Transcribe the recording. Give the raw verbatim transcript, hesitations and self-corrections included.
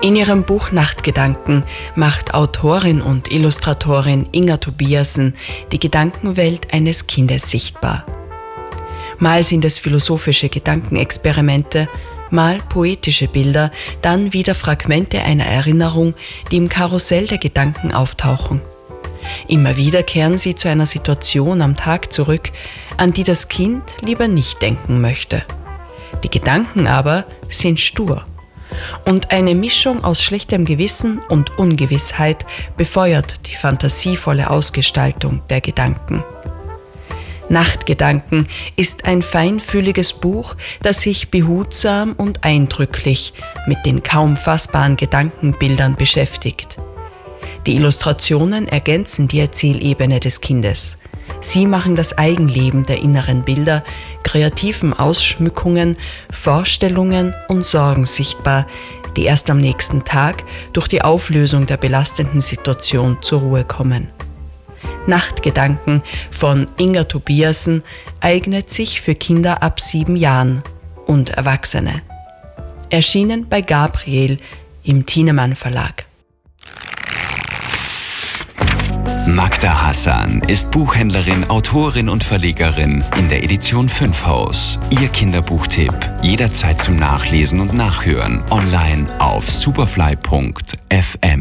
In ihrem Buch Nachtgedanken macht Autorin und Illustratorin Inga Tobiasen die Gedankenwelt eines Kindes sichtbar. Mal sind es philosophische Gedankenexperimente, mal poetische Bilder, dann wieder Fragmente einer Erinnerung, die im Karussell der Gedanken auftauchen. Immer wieder kehren sie zu einer Situation am Tag zurück, an die das Kind lieber nicht denken möchte. Die Gedanken aber sind stur. Und eine Mischung aus schlechtem Gewissen und Ungewissheit befeuert die fantasievolle Ausgestaltung der Gedanken. Nachtgedanken ist ein feinfühliges Buch, das sich behutsam und eindrücklich mit den kaum fassbaren Gedankenbildern beschäftigt. Die Illustrationen ergänzen die Erzählebene des Kindes. Sie machen das Eigenleben der inneren Bilder, kreativen Ausschmückungen, Vorstellungen und Sorgen sichtbar, die erst am nächsten Tag durch die Auflösung der belastenden Situation zur Ruhe kommen. Nachtgedanken von Inga Tobiasen eignet sich für Kinder ab sieben Jahren und Erwachsene. Erschienen bei Gabriel im Thienemann Verlag. Magda Hassan ist Buchhändlerin, Autorin und Verlegerin in der Edition fünf Haus. Ihr Kinderbuchtipp jederzeit zum Nachlesen und Nachhören online auf superfly punkt f m.